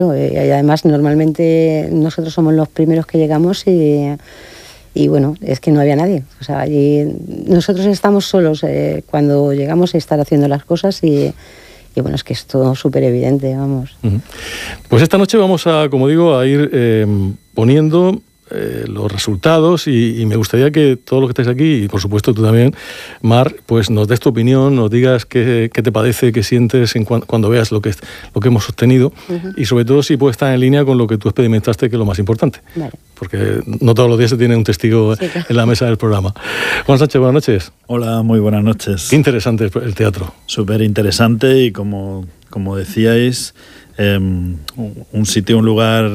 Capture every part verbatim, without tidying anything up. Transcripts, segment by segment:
Y además normalmente nosotros somos los primeros que llegamos y, y bueno, es que no había nadie. O sea, allí nosotros estamos solos eh, cuando llegamos a estar haciendo las cosas y, y bueno, es que es todo súper evidente, vamos. Uh-huh. Pues esta noche vamos a, como digo, a ir eh, poniendo eh, los resultados y, y me gustaría que todos los que estáis aquí, y por supuesto tú también, Mar, pues nos des tu opinión, nos digas qué, qué te parece, qué sientes en cu- cuando veas lo que, lo que hemos obtenido uh-huh. y sobre todo si puede estar en línea con lo que tú experimentaste, que es lo más importante. Vale. Porque no todos los días se tiene un testigo sí, claro. en la mesa del programa. Juan Sánchez, buenas noches. Hola, muy buenas noches. Qué interesante el teatro. Súper interesante y como, como decíais, eh, un sitio, un lugar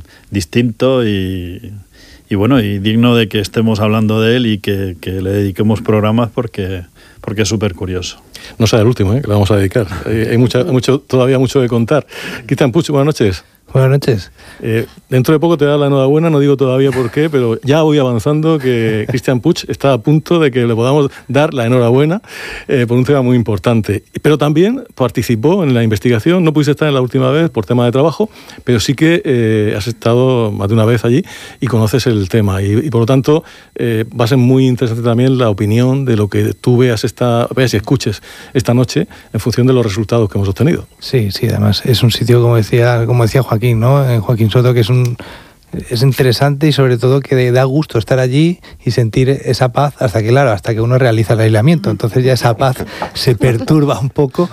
distinto y, y bueno, y digno de que estemos hablando de él y que, que le dediquemos programas porque, porque es súper curioso. No sea el último, ¿eh? Que le vamos a dedicar. Hay, hay mucha, mucho, todavía mucho que contar. Cristian Puig, buenas noches. Buenas noches. Eh, dentro de poco te da la enhorabuena, no digo todavía por qué, pero ya voy avanzando que Cristian Puig está a punto de que le podamos dar la enhorabuena eh, por un tema muy importante. Pero también participó en la investigación, no pudiste estar en la última vez por tema de trabajo, pero sí que eh, has estado más de una vez allí y conoces el tema. Y, y por lo tanto eh, va a ser muy interesante también la opinión de lo que tú veas, esta, veas y escuches esta noche en función de los resultados que hemos obtenido. Sí, sí, además es un sitio, como decía, como decía Joaquín, ¿no? Joaquín Soto, que es un es interesante y sobre todo que da gusto estar allí y sentir esa paz hasta que, claro, hasta que uno realiza el aislamiento. Entonces ya esa paz se perturba un poco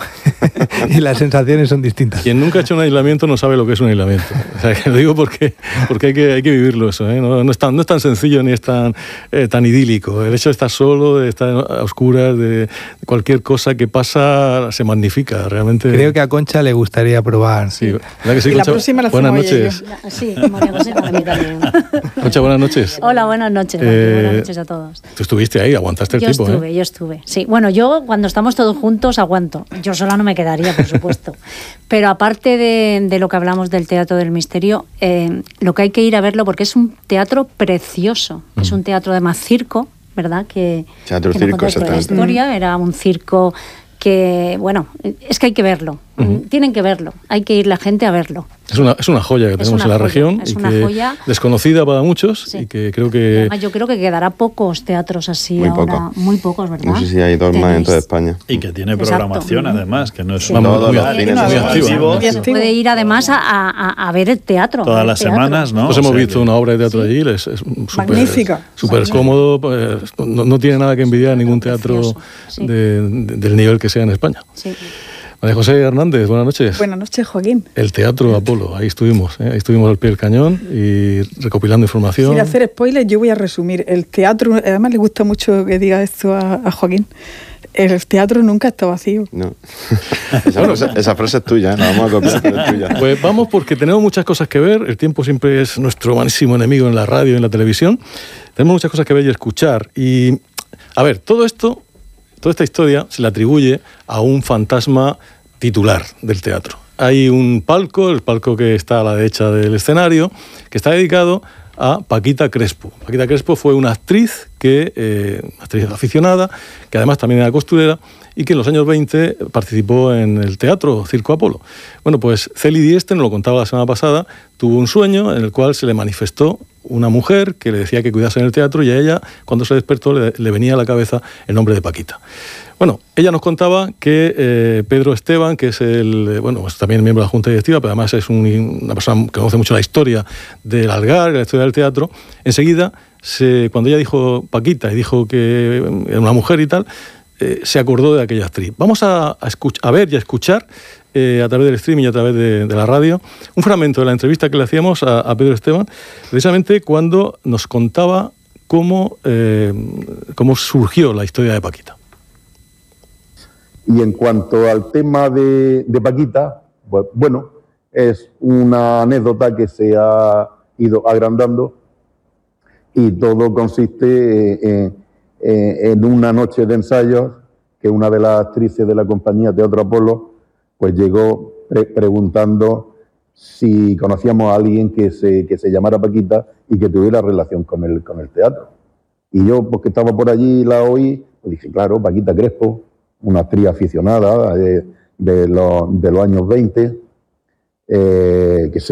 y las sensaciones son distintas. Quien nunca ha hecho un aislamiento no sabe lo que es un aislamiento. O sea, que lo digo porque, porque hay, que, hay que vivirlo eso, ¿eh? No, no, es tan, no es tan sencillo ni es tan, eh, tan idílico. El hecho de estar solo, de estar a oscuras, de cualquier cosa que pasa se magnifica realmente. Creo que a Concha le gustaría probar. Sí, ¿verdad que sí, y Concha? La próxima la buenas noches. yo. Sí, María José, para mí también. Concha, buenas noches. Hola, buenas noches. Eh, buenas noches a todos. Tú estuviste ahí, aguantaste el yo tipo, estuve, ¿eh? Yo estuve, sí. Bueno, yo cuando estamos todos juntos aguanto. Yo sola no me quedaría, por supuesto. Pero aparte de, de lo que hablamos del Teatro del Misterio, eh, lo que hay que ir a verlo, porque es un teatro precioso. Mm. Es un teatro además circo, ¿verdad? Que, teatro que circo, no la historia, mm. era un circo que, bueno, es que hay que verlo. Uh-huh. Tienen que verlo, hay que ir la gente a verlo. Es una, es una joya que es tenemos en la joya, región es y una que joya desconocida para muchos sí. y que creo que... Además, yo creo que quedará pocos teatros así muy ahora, poco. muy pocos, ¿verdad? No sé si hay dos más en toda España. Y que tiene programación Exacto. además, que no es sí. un Vamos, muy, muy, muy, muy activo. Se puede ir además a, a, a ver el teatro. Todas las teatro. semanas, ¿no? Pues o hemos sea visto que... una obra de teatro sí. allí, es, es super, magnífica. Súper cómodo, pues, no, no tiene nada que envidiar a ningún teatro sí. de, de, del nivel que sea en España. Sí. María José Hernández, buenas noches. Buenas noches, Joaquín. El Teatro Apolo, ahí estuvimos, ¿eh? ahí estuvimos al pie del cañón y recopilando información. Sin hacer spoilers, yo voy a resumir. El teatro, además le gusta mucho que diga esto a, a Joaquín, el teatro nunca está vacío. No, esa, frase, esa frase es tuya, ¿eh? La vamos a copiar, pero es tuya. Pues vamos porque tenemos muchas cosas que ver, el tiempo siempre es nuestro máximo enemigo en la radio y en la televisión, tenemos muchas cosas que ver y escuchar y, a ver, todo esto, toda esta historia se le atribuye a un fantasma titular del teatro. Hay un palco, el palco que está a la derecha del escenario, que está dedicado a Paquita Crespo. Paquita Crespo fue una actriz, que, eh, actriz aficionada, que además también era costurera, y que en los años veinte participó en el teatro Circo Apolo. Bueno, pues Celi Dieste, nos lo contaba la semana pasada, tuvo un sueño en el cual se le manifestó una mujer que le decía que cuidase en el teatro y a ella, cuando se despertó, le, le venía a la cabeza el nombre de Paquita. Bueno, ella nos contaba que eh, Pedro Esteban, que es el, bueno, es también miembro de la Junta Directiva, pero además es un, una persona que conoce mucho la historia del Algar, la historia del teatro, enseguida, se, cuando ella dijo Paquita y dijo que era una mujer y tal, eh, se acordó de aquella actriz. Vamos a, a, escuch- a ver y a escuchar eh, a través del streaming y a través de, de la radio un fragmento de la entrevista que le hacíamos a, a Pedro Esteban, precisamente cuando nos contaba cómo, eh, cómo surgió la historia de Paquita. Y en cuanto al tema de, de Paquita, pues bueno, es una anécdota que se ha ido agrandando y todo consiste en, en, en una noche de ensayos que una de las actrices de la compañía Teatro Apolo pues llegó pre- preguntando si conocíamos a alguien que se, que se llamara Paquita y que tuviera relación con el, con el teatro. Y yo, porque estaba por allí, la oí, pues dije, claro, Paquita Crespo, una actriz aficionada de, de, los, de los años veinte, eh, que se